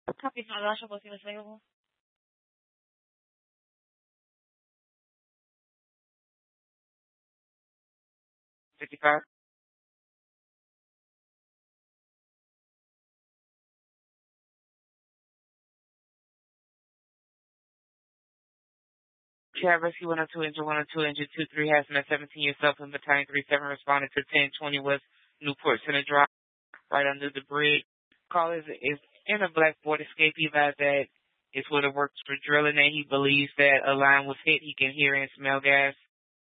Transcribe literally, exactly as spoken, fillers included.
Copy from Elisha. Was he available? fifty-five. Travis, he went up to engine one oh two, engine two three, hazmat seventeen, yourself and battalion three seven responded to ten twenty West Newport Center Drive, right under the bridge. Call is, is in a black Ford Escape. He advised that it's where the works for drilling, and he believes that a line was hit. He can hear and smell gas.